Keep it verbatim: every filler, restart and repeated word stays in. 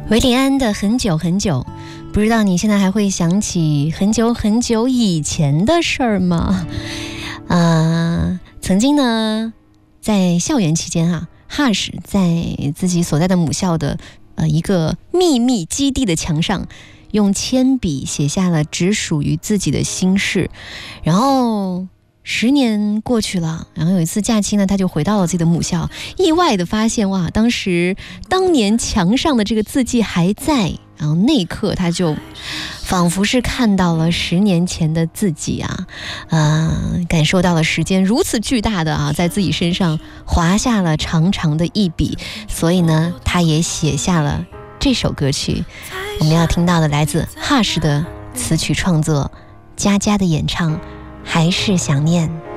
韦礼安的很久很久，不知道你现在还会想起很久很久以前的事儿吗？啊、呃，曾经呢，在校园期间啊，哈什在自己所在的母校的呃一个秘密基地的墙上，用铅笔写下了只属于自己的心事，然后。十年过去了，然后有一次假期呢，他就回到了自己的母校，意外的发现哇，当时当年墙上的这个字迹还在，然后那一刻他就仿佛是看到了十年前的自己啊，呃，感受到了时间如此巨大的啊，在自己身上划下了长长的一笔，所以呢，他也写下了这首歌曲。我们要听到的来自哈什的词曲创作，佳佳的演唱。还是想念。